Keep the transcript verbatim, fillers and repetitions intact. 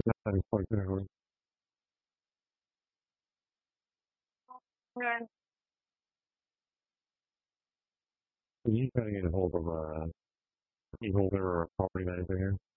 That is quite difficult. Are you trying to get a hold of uh, you hold of a property manager here?